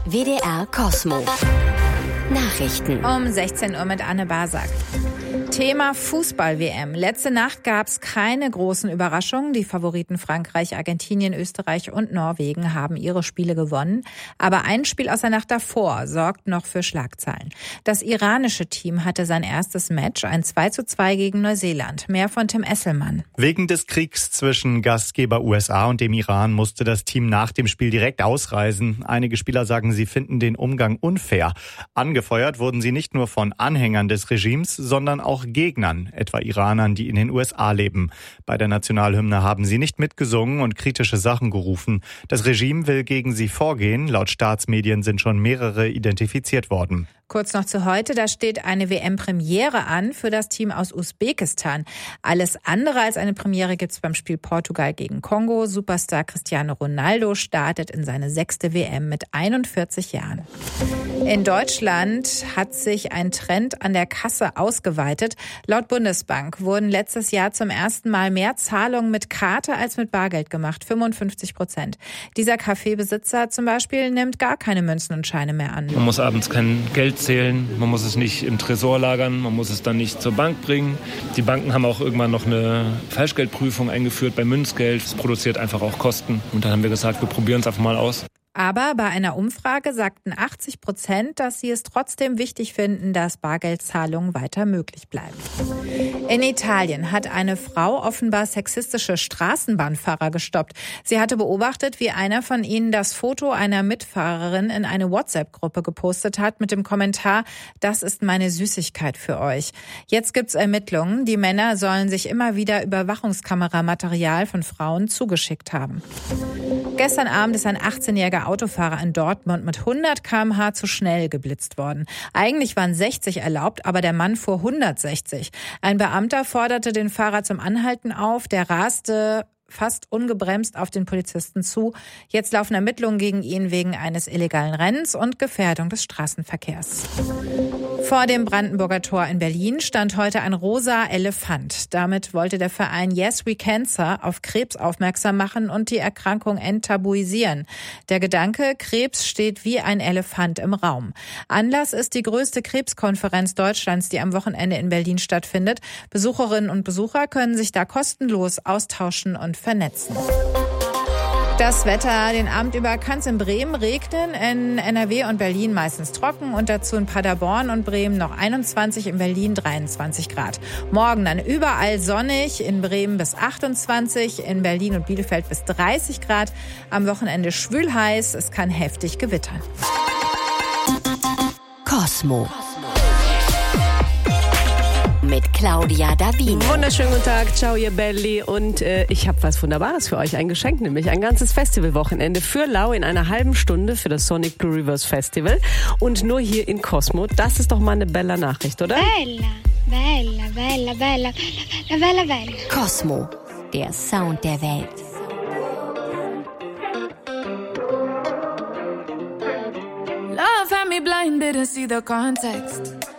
WDR Kosmo. Nachrichten. Um 16 Uhr mit Anne Basak. Thema Fußball-WM. Letzte Nacht gab es keine großen Überraschungen. Die Favoriten Frankreich, Argentinien, Österreich und Norwegen haben ihre Spiele gewonnen. Aber ein Spiel aus der Nacht davor sorgt noch für Schlagzeilen. Das iranische Team hatte sein erstes Match, ein 2:2 gegen Neuseeland. Mehr von Tim Esselmann. Wegen des Kriegs zwischen Gastgeber USA und dem Iran musste das Team nach dem Spiel direkt ausreisen. Einige Spieler sagen, sie finden den Umgang unfair. Angefeuert wurden sie nicht nur von Anhängern des Regimes, sondern auch Gegnern, etwa Iranern, die in den USA leben. Bei der Nationalhymne haben sie nicht mitgesungen und kritische Sachen gerufen. Das Regime will gegen sie vorgehen. Laut Staatsmedien sind schon mehrere identifiziert worden. Kurz noch zu heute, da steht eine WM-Premiere an für das Team aus Usbekistan. Alles andere als eine Premiere gibt's beim Spiel Portugal gegen Kongo. Superstar Cristiano Ronaldo startet in seine 6. WM mit 41 Jahren. In Deutschland hat sich ein Trend an der Kasse ausgeweitet. Laut Bundesbank wurden letztes Jahr zum ersten Mal mehr Zahlungen mit Karte als mit Bargeld gemacht, 55%. Dieser Kaffeebesitzer zum Beispiel nimmt gar keine Münzen und Scheine mehr an. Man muss abends kein Geld zählen, man muss es nicht im Tresor lagern, man muss es dann nicht zur Bank bringen. Die Banken haben auch irgendwann noch eine Falschgeldprüfung eingeführt bei Münzgeld. Das produziert einfach auch Kosten. Und dann haben wir gesagt, wir probieren es einfach mal aus. Aber bei einer Umfrage sagten 80%, dass sie es trotzdem wichtig finden, dass Bargeldzahlungen weiter möglich bleiben. In Italien hat eine Frau offenbar sexistische Straßenbahnfahrer gestoppt. Sie hatte beobachtet, wie einer von ihnen das Foto einer Mitfahrerin in eine WhatsApp-Gruppe gepostet hat mit dem Kommentar: Das ist meine Süßigkeit für euch. Jetzt gibt's Ermittlungen. Die Männer sollen sich immer wieder Überwachungskameramaterial von Frauen zugeschickt haben. Gestern Abend ist ein 18-jähriger Autofahrer in Dortmund mit 100 km/h zu schnell geblitzt worden. Eigentlich waren 60 erlaubt, aber der Mann fuhr 160. Ein Beamter forderte den Fahrer zum Anhalten auf. Der raste fast ungebremst auf den Polizisten zu. Jetzt laufen Ermittlungen gegen ihn wegen eines illegalen Rennens und Gefährdung des Straßenverkehrs. Vor dem Brandenburger Tor in Berlin stand heute ein rosa Elefant. Damit wollte der Verein Yes We Cancer auf Krebs aufmerksam machen und die Erkrankung enttabuisieren. Der Gedanke, Krebs steht wie ein Elefant im Raum. Anlass ist die größte Krebskonferenz Deutschlands, die am Wochenende in Berlin stattfindet. Besucherinnen und Besucher können sich da kostenlos austauschen und vernetzen. Das Wetter, den Abend über kann es in Bremen regnen, in NRW und Berlin meistens trocken und dazu in Paderborn und Bremen noch 21, in Berlin 23 Grad. Morgen dann überall sonnig, in Bremen bis 28, in Berlin und Bielefeld bis 30 Grad. Am Wochenende schwül heiß, es kann heftig gewittern. Kosmo. Mit Claudia Davino. Wunderschönen guten Tag, ciao ihr Belli. Und ich habe was Wunderbares für euch, ein Geschenk, nämlich ein ganzes Festivalwochenende für Lau in einer halben Stunde für das Sonic Blue Reverse Festival. Und nur hier in Kosmo. Das ist doch mal eine bella Nachricht, oder? Bella, bella, bella, bella, bella, bella, bella. Kosmo, der Sound der Welt. Love had me blind, didn't see the context.